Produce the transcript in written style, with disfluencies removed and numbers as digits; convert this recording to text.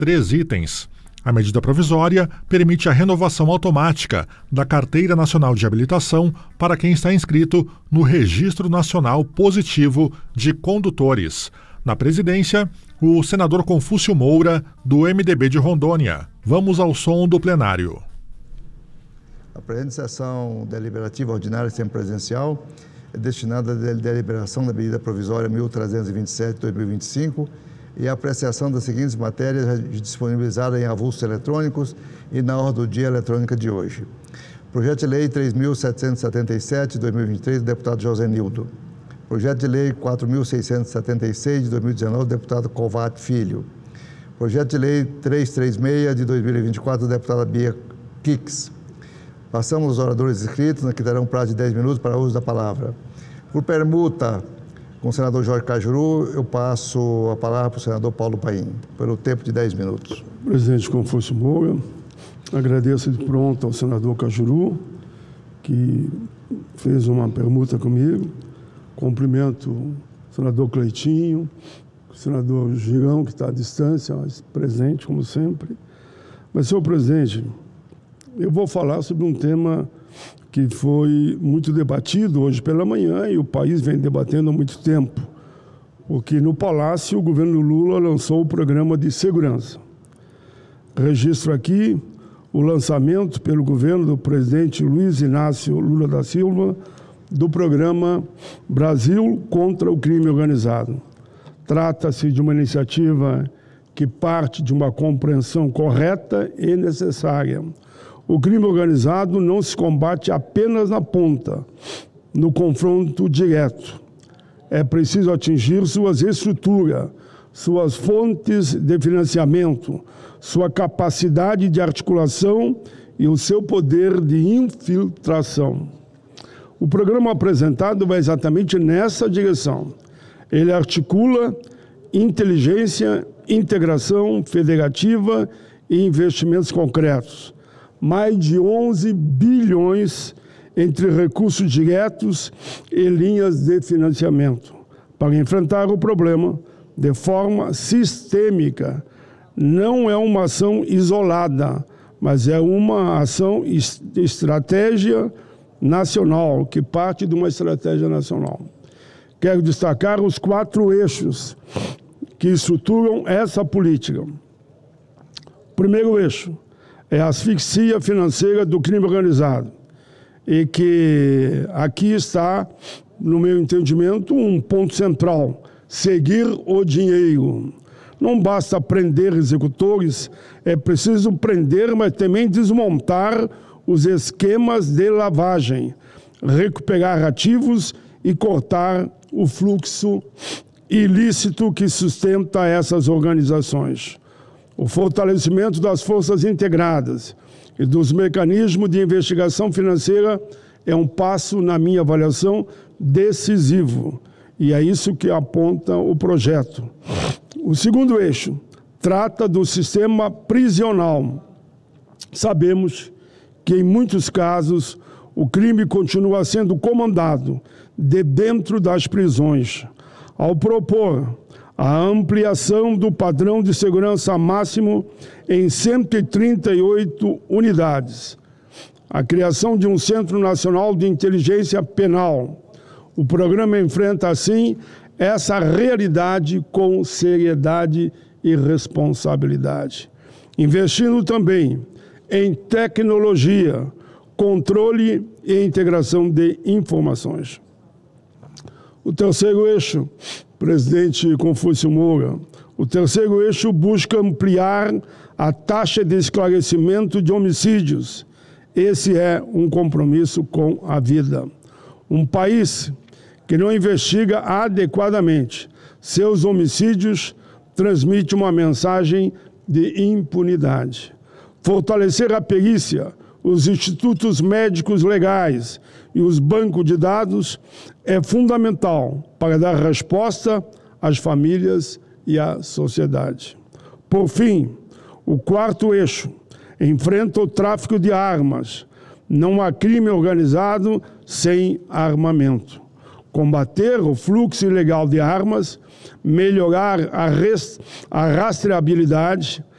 3 itens. A medida provisória permite a renovação automática da Carteira Nacional de Habilitação para quem está inscrito no Registro Nacional Positivo de Condutores. Na presidência, o senador Confúcio Moura, do MDB de Rondônia. Vamos ao som do plenário. A presente sessão deliberativa ordinária semipresencial é destinada à deliberação da medida provisória 1327/2025 e a apreciação das seguintes matérias disponibilizadas em avulsos eletrônicos e na ordem do dia eletrônica de hoje. Projeto de Lei 3.777/2023, do deputado José Nildo. Projeto de Lei 4.676, de 2019, do deputado Kovács Filho. Projeto de Lei 336, de 2024, da deputada Bia Kix. Passamos aos oradores inscritos, que terão prazo de 10 minutos para o uso da palavra. Por permuta, com o senador Jorge Cajuru, eu passo a palavra para o senador Paulo Paim, pelo tempo de 10 minutos. Presidente Confúcio Moura, agradeço de pronto ao senador Cajuru, que fez uma permuta comigo. Cumprimento o senador Cleitinho, o senador Girão, que está à distância, mas presente, como sempre. Mas, senhor presidente, eu vou falar sobre um tema que foi muito debatido hoje pela manhã e o país vem debatendo há muito tempo, porque no Palácio o governo Lula lançou o programa de segurança. Registro aqui o lançamento pelo governo do presidente Luiz Inácio Lula da Silva do programa Brasil contra o Crime Organizado. Trata-se de uma iniciativa que parte de uma compreensão correta e necessária. O crime organizado não se combate apenas na ponta, no confronto direto. É preciso atingir suas estruturas, suas fontes de financiamento, sua capacidade de articulação e o seu poder de infiltração. O programa apresentado vai exatamente nessa direção. Ele articula inteligência, integração federativa e investimentos concretos. Mais de 11 bilhões entre recursos diretos e linhas de financiamento para enfrentar o problema de forma sistêmica. Não é uma ação isolada, mas é uma ação estratégia nacional, que parte de uma estratégia nacional. Quero destacar os 4 eixos que estruturam essa política. O primeiro eixo é a asfixia financeira do crime organizado. E que aqui está, no meu entendimento, um ponto central: seguir o dinheiro. Não basta prender executores, é preciso prender, mas também desmontar os esquemas de lavagem, recuperar ativos e cortar o fluxo ilícito que sustenta essas organizações. O fortalecimento das forças integradas e dos mecanismos de investigação financeira é um passo, na minha avaliação, decisivo. E é isso que aponta o projeto. O segundo eixo trata do sistema prisional. Sabemos que, em muitos casos, o crime continua sendo comandado de dentro das prisões. Ao propor a ampliação do padrão de segurança máximo em 138 unidades, a criação de um Centro Nacional de Inteligência Penal. O programa enfrenta, assim, essa realidade com seriedade e responsabilidade, investindo também em tecnologia, controle e integração de informações. O terceiro eixo, presidente Confúcio Moura, o terceiro eixo busca ampliar a taxa de esclarecimento de homicídios. Esse é um compromisso com a vida. Um país que não investiga adequadamente seus homicídios transmite uma mensagem de impunidade. Fortalecer a perícia, os institutos médicos legais e os bancos de dados é fundamental para dar resposta às famílias e à sociedade. Por fim, o quarto eixo enfrenta o tráfico de armas. Não há crime organizado sem armamento. Combater o fluxo ilegal de armas, melhorar a rastreabilidade,